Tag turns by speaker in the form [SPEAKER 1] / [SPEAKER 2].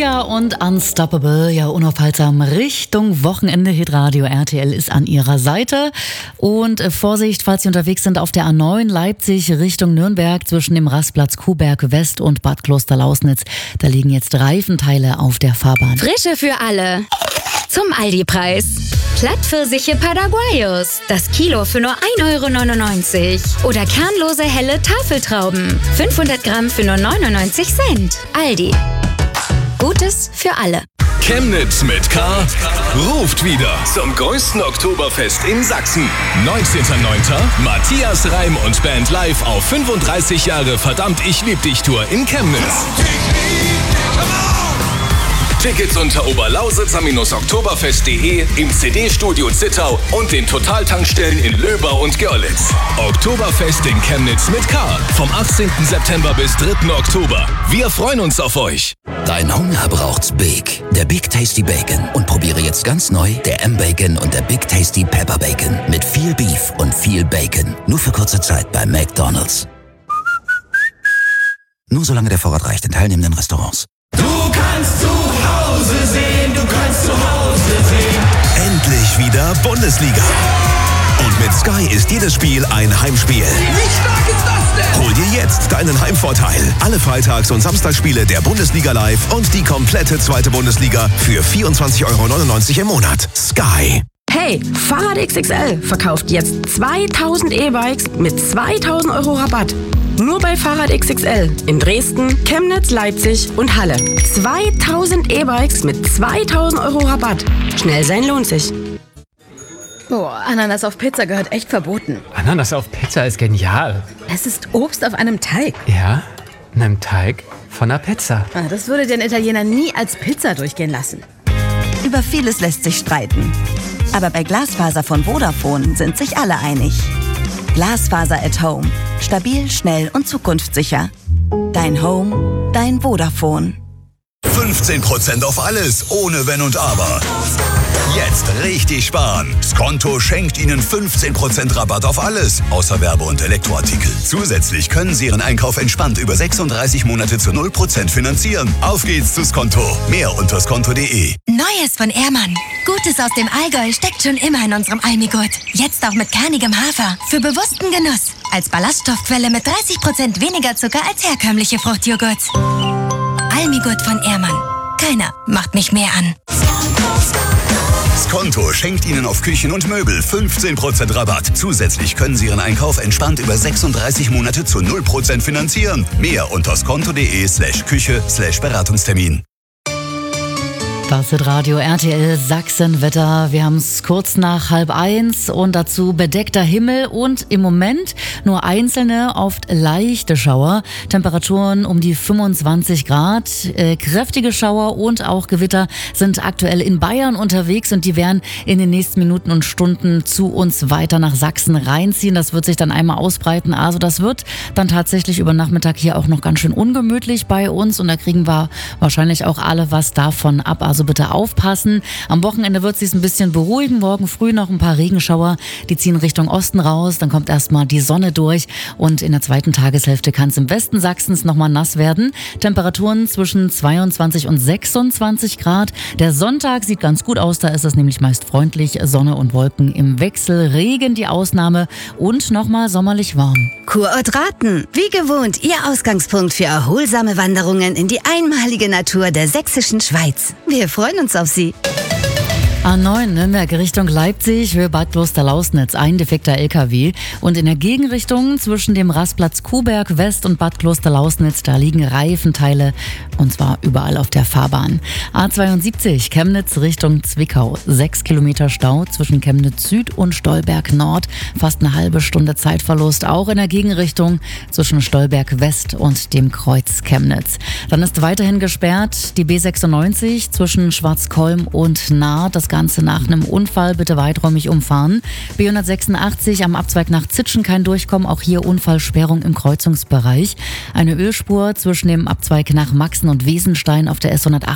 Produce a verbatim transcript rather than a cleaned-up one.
[SPEAKER 1] Sia und Unstoppable, ja unaufhaltsam Richtung Wochenende. Hitradio R T L ist an ihrer Seite. Und äh, Vorsicht, falls Sie unterwegs sind auf der A neun Leipzig Richtung Nürnberg zwischen dem Rastplatz Kuhberg West und Bad Klosterlausnitz. Da liegen jetzt Reifenteile auf der Fahrbahn.
[SPEAKER 2] Frische für alle. Zum Aldi-Preis. Plattpfirsiche Paraguayos. Das Kilo für nur ein Euro neunundneunzig. Oder kernlose helle Tafeltrauben. fünfhundert Gramm für nur neunundneunzig Cent. Aldi. Gutes für alle.
[SPEAKER 3] Chemnitz mit K ruft wieder zum größten Oktoberfest in Sachsen. neunzehnter neunter Matthias Reim und Band live auf fünfunddreißig Jahre Verdammt, ich lieb dich Tour in Chemnitz. Tickets unter oberlausitzer-oktoberfest punkt de, im C D-Studio Zittau und den Totaltankstellen in Löber und Görlitz. Oktoberfest in Chemnitz mit K. Vom achtzehnten September bis dritten Oktober. Wir freuen uns auf euch.
[SPEAKER 4] Dein Hunger braucht's Big. Der Big Tasty Bacon. Und probiere jetzt ganz neu der M-Bacon und der Big Tasty Pepper Bacon. Mit viel Beef und viel Bacon. Nur für kurze Zeit bei McDonald's. Nur solange der Vorrat reicht in teilnehmenden Restaurants.
[SPEAKER 5] Du kannst zu Hause sehen, du kannst zu Hause sehen.
[SPEAKER 3] Endlich wieder Bundesliga. Und mit Sky ist jedes Spiel ein Heimspiel.
[SPEAKER 5] Wie stark ist das denn?
[SPEAKER 3] Hol dir jetzt deinen Heimvorteil. Alle Freitags- und Samstagsspiele der Bundesliga live und die komplette zweite Bundesliga für vierundzwanzig Euro neunundneunzig im Monat. Sky.
[SPEAKER 6] Hey, Fahrrad X X L verkauft jetzt zweitausend E-Bikes mit zweitausend Euro Rabatt. Nur bei Fahrrad X X L in Dresden, Chemnitz, Leipzig und Halle. zweitausend E-Bikes mit zweitausend Euro Rabatt. Schnell sein lohnt sich.
[SPEAKER 7] Boah, Ananas auf Pizza gehört echt verboten.
[SPEAKER 8] Ananas auf Pizza ist genial.
[SPEAKER 7] Es ist Obst auf einem Teig.
[SPEAKER 8] Ja, einem Teig von einer Pizza.
[SPEAKER 7] Ah, das würde den Italiener nie als Pizza durchgehen lassen.
[SPEAKER 9] Über vieles lässt sich streiten. Aber bei Glasfaser von Vodafone sind sich alle einig. Glasfaser at Home. Stabil, schnell und zukunftssicher. Dein Home, dein Vodafone.
[SPEAKER 3] fünfzehn Prozent auf alles, ohne Wenn und Aber. Jetzt richtig sparen. Skonto schenkt Ihnen fünfzehn Prozent Rabatt auf alles, außer Werbe- und Elektroartikel. Zusätzlich können Sie Ihren Einkauf entspannt über sechsunddreißig Monate zu null Prozent finanzieren. Auf geht's zu Skonto. Mehr unter skonto punkt de.
[SPEAKER 10] Neues von Ehrmann. Gutes aus dem Allgäu steckt schon immer in unserem Almigurt. Jetzt auch mit kernigem Hafer. Für bewussten Genuss. Als Ballaststoffquelle mit dreißig Prozent weniger Zucker als herkömmliche Fruchtjoghurts. Almigurt von Ehrmann. Keiner macht mich mehr an.
[SPEAKER 3] Skonto schenkt Ihnen auf Küchen und Möbel fünfzehn Prozent Rabatt. Zusätzlich können Sie Ihren Einkauf entspannt über sechsunddreißig Monate zu null Prozent finanzieren. Mehr unter skonto punkt de slash Küche slash Beratungstermin.
[SPEAKER 1] Das ist Radio R T L Sachsenwetter. Wir haben es kurz nach halb eins und dazu bedeckter Himmel und im Moment nur einzelne, oft leichte Schauer. Temperaturen um die fünfundzwanzig Grad. Äh, kräftige Schauer und auch Gewitter sind aktuell in Bayern unterwegs und die werden in den nächsten Minuten und Stunden zu uns weiter nach Sachsen reinziehen. Das wird sich dann einmal ausbreiten. Also das wird dann tatsächlich über Nachmittag hier auch noch ganz schön ungemütlich bei uns und da kriegen wir wahrscheinlich auch alle was davon ab. Also bitte aufpassen. Am Wochenende wird es sich ein bisschen beruhigen. Morgen früh noch ein paar Regenschauer. Die ziehen Richtung Osten raus. Dann kommt erstmal die Sonne durch. Und in der zweiten Tageshälfte kann es im Westen Sachsens nochmal nass werden. Temperaturen zwischen zweiundzwanzig und sechsundzwanzig Grad. Der Sonntag sieht ganz gut aus. Da ist es nämlich meist freundlich. Sonne und Wolken im Wechsel. Regen die Ausnahme und nochmal sommerlich warm.
[SPEAKER 11] Kurort Raten. Wie gewohnt, Ihr Ausgangspunkt für erholsame Wanderungen in die einmalige Natur der sächsischen Schweiz. Wir freuen uns auf Sie.
[SPEAKER 1] A neun Nürnberg Richtung Leipzig, Höhe Bad Klosterlausnitz, ein defekter L K W. Und in der Gegenrichtung zwischen dem Rastplatz Kuhberg West und Bad Klosterlausnitz, da liegen Reifenteile und zwar überall auf der Fahrbahn. A zweiundsiebzig Chemnitz Richtung Zwickau, sechs Kilometer Stau zwischen Chemnitz Süd und Stolberg Nord, fast eine halbe Stunde Zeitverlust, auch in der Gegenrichtung zwischen Stolberg West und dem Kreuz Chemnitz. Dann ist weiterhin gesperrt die B sechsundneunzig zwischen Schwarzkolm und Nahr, das Ganze nach einem Unfall, bitte weiträumig umfahren. B hundertsechsundachtzig am Abzweig nach Zitschen kein Durchkommen, auch hier Unfallsperrung im Kreuzungsbereich. Eine Ölspur zwischen dem Abzweig nach Maxen und Wesenstein auf der S hundertachtzig